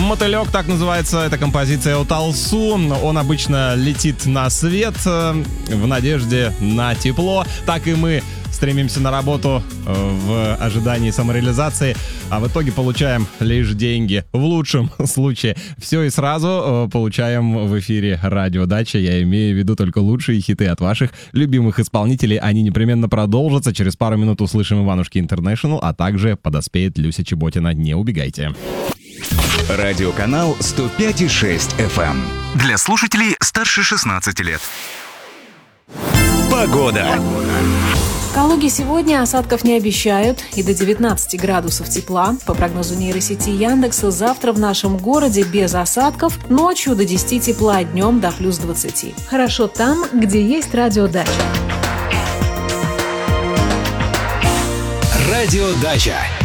«Мотылек», так называется эта композиция от Алсу. Он обычно летит на свет в надежде на тепло. Так и мы стремимся на работу в ожидании самореализации, а в итоге получаем лишь деньги. В лучшем случае. Все и сразу получаем в эфире «Радио Дача». Я имею в виду только лучшие хиты от ваших любимых исполнителей. Они непременно продолжатся. Через пару минут услышим Иванушки Интернешнл, а также подоспеет Люся Чеботина. Не убегайте. Радиоканал 105,6 FM. Для слушателей старше 16 лет. Погода. В Калуге сегодня осадков не обещают и до 19 градусов тепла. По прогнозу нейросети Яндекса, завтра в нашем городе без осадков, ночью до 10 тепла, днем до плюс 20. Хорошо там, где есть Радио Дача. Радио Дача.